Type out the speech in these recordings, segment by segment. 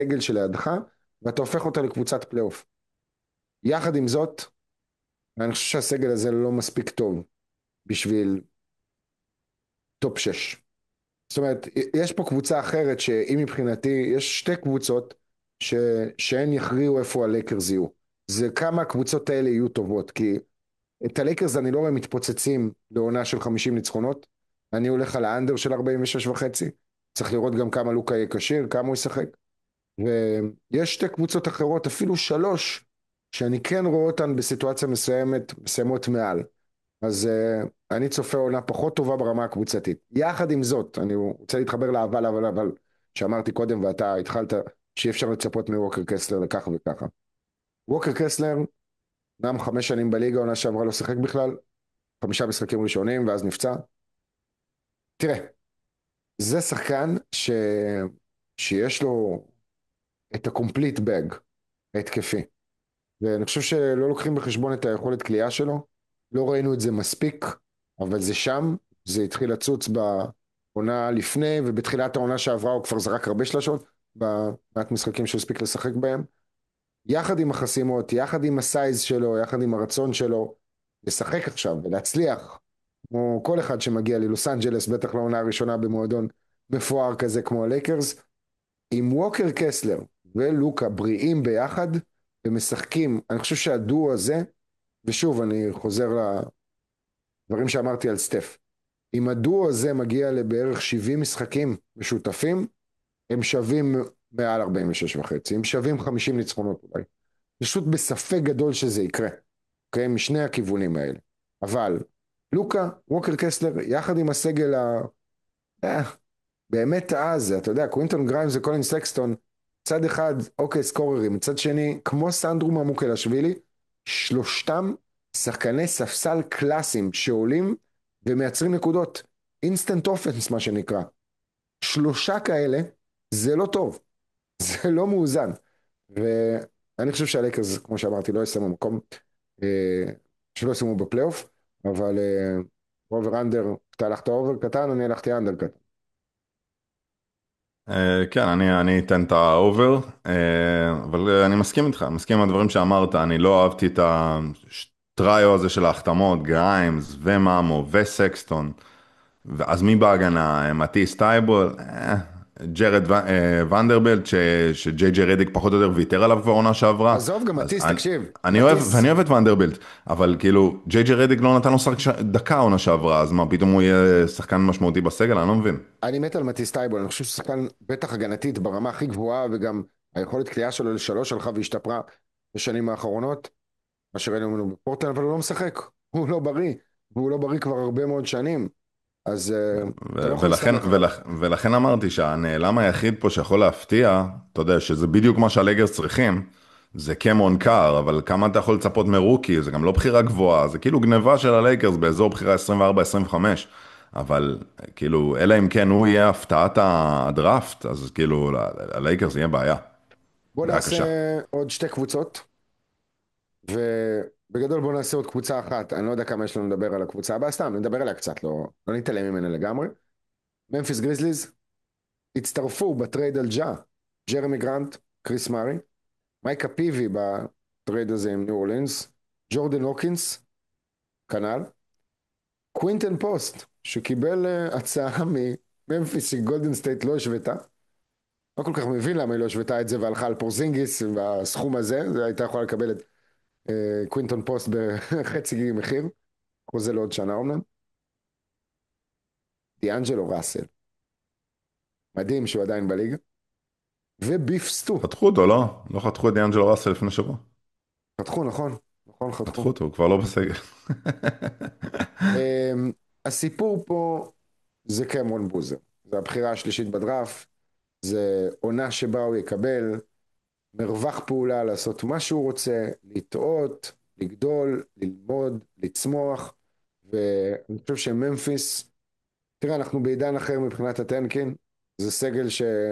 הסגל שלידך, ואתה הופך אותה לקבוצת פלייאוף. יחד עם זאת, אני חושב שהסגל הזה לא מספיק טוב בשביל טופ 6. זאת אומרת, יש פה קבוצה אחרת שהיא מבחינתי, יש שתי קבוצות ש... שהן יכריעו איפה הלייקרס יהיו. זה כמה הקבוצות האלה יהיו טובות, כי את הלייקרס אני לא רואה מתפוצצים לעונה של 50 ניצחונות. אני הולך על האנדר של 46 וחצי. צריך לראות גם כמה לוקה יהיה כשיר, כמה הוא ישחק. ויש שתי קבוצות אחרות, אפילו שלוש, שאני כן רואה אותן בסיטואציה מסוימת, מסיימות מעל. אז אני צופה עונה פחות טובה ברמה הקבוצתית. יחד עם זאת, אני רוצה להתחבר לאבל, אבל, שאמרתי קודם ואתה התחלת, שאי אפשר לצפות מווקר קסלר לככה וככה. ווקר קסלר, נם 5 שנים בליגה, עונה שעברה לא שיחק בכלל, 5 משחקים ראשונים ואז נפצע. תראה, זה שחקן שיש לו את הקומפליט בג ההתקפי. ואני חושב שלא לוקחים בחשבון את היכולת כלייה שלו, לא ראינו את זה מספיק, אבל זה שם, זה התחיל לצוץ בעונה לפני, ובתחילת העונה שעברה הוא כבר זרק הרבה שלשות, במעט משחקים שהוא הספיק לשחק בהם. יחד עם החסימות, יחד עם הסייז שלו, יחד עם הרצון שלו, לשחק עכשיו ולהצליח, כמו כל אחד שמגיע ללוס אנג'לס, בטח לעונה הראשונה במועדון מפואר כזה כמו הלייקרס, עם ווקר קסלר ולוקה בריאים ביחד ומשחקים, אני חושב שהדואו הזה, ושוב אני חוזר לדברים שאמרתי על סטף, אם הדואו הזה מגיע לבערך 70 משחקים משותפים, הם שווים מעל 46 וחצי, הם שווים 50 ניצחונות אולי. פשוט בספק גדול שזה יקרה, אוקיי? משני הכיוונים האלה. אבל לוקה, ווקר קסלר, יחד עם הסגל אה, באמת אז, אתה יודע, קווינטון גריימס וקולין סקסטון, צד אחד, אוקיי, סקוררים, מצד שני, כמו סנדרו ממוקלשווילי, שלושתם שחקני ספסל קלאסיים שעולים ומייצרים נקודות. אינסטנט אופנס, מה שנקרא. שלושה כאלה, זה לא טוב. זה לא מאוזן. ואני חושב שהלייקרס, כמו שאמרתי, לא יסיימו מקום, אה, שלא יסיימו בפלייאוף, אבל אובר אנדר, אתה הלכת אובר קטן, אני הלכתי אנדר קטן. כן, אני אתן את האובר, אבל אני מסכים איתך, מסכים עם הדברים שאמרת, אני לא אהבתי את הטריו הזה של ההחתמות, גריימס ומאמו וסקסטון, אז מי בהגנה? מטיס טייבול, ונדרבלט, שג'יי ג'יי רדיק פחות או יותר ויתר עליו כבר עונה שעברה, עזוב, גם אז מטיס, תקשיב, אני אוהב, ואני מטיס, אוהב את ונדרבלט, אבל כאילו, ג'יי ג'יי רדיק לא נתן לו שחק דקה עונה שעברה, אז מה, פתאום הוא יהיה שחקן משמעותי בסגל? אני לא מבין. אני מת על מטיס טייבול, אני חושב שהוא שחקן בטח הגנתית ברמה הכי גבוהה, וגם היכולת קליעה שלו לשלוש הלכה והשתפרה בשנים האחרונות, מה שראינו ממנו בפורטלנד, אבל הוא לא משחק, הוא לא בריא, והוא לא בריא כבר הרבה מאוד שנים, אז אתה לא יכול ולכן, להסתמך עליו. ולכן אמרתי שהנעלם היחיד פה שיכול להפתיע, אתה יודע, שזה בדיוק מה שהלייגרס צריכים, זה קמרון קאר, אבל כמה אתה יכול לצפות מרוקי, זה גם לא בחירה גבוהה, זה כאילו גניבה של הלייקרס באזור בחירה 24-25, אבל כאילו, אלא אם כן הוא יהיה הפתעת הדראפט, אז כאילו, הלייקרס יהיה בעיה, בוא בעיה נעשה קשה. עוד שתי קבוצות, ובגדול בוא נעשה עוד קבוצה אחת, אני לא יודע כמה יש לנו לדבר על הקבוצה הבאה, סתם נדבר עליה קצת, לא נתעלם ממנה לגמרי. ממפיס גריזליז הצטרפו בטרייד על ג'רמי גרנט, קריס מארי, מייקה פיבי בטרייד הזה עם ניו אורלינס, ג'ורדן הוקינס, כנ"ל, קווינטן פוסט, שקיבל הצעה מממפיס שגולדן סטייט לא השוותה, לא כל כך מבין למה היא לא השוותה את זה והלכה על פורזינגיס בסכום הזה, זה הייתה יכולה לקבל את קווינטון פוסט בחצי מחיר, חוזה לעוד שנה אומנם, דיאנג'לו ראסל, מדהים שהוא עדיין בליגה, וביף סטו, חתכו אותו, לא? לא חתכו את דיאנג'לו ראסל לפני שבוע. חתכו נכון, נכון חתכו חתכו. אותו, הוא כבר לא בסגל. הסיפור פה זה קמרון בוזר, זה הבחירה השלישית בדראפט, זה עונה שבה הוא יקבל מרווח פעולה לעשות מה שהוא רוצה, לטעות, לגדול, ללמוד, לצמוח, ואני חושב שממפיס, תראה, אנחנו בעידן אחר מבחינת הטנקין, זה סגל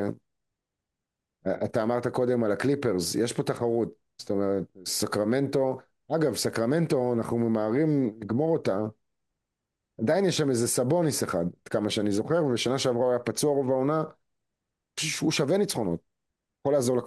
שאתה אמרת קודם על הקליפרס, יש פה תחרות, זאת אומרת, סקרמנטו, אגב, סקרמנטו, אנחנו ממהרים לגמור אותה, עדיין יש שם איזה סבוניס אחד, עד כמה שאני זוכר, ושנה שעברה הוא היה פצוע רוב העונה, הוא שווה ניצחונות, יכול לעזור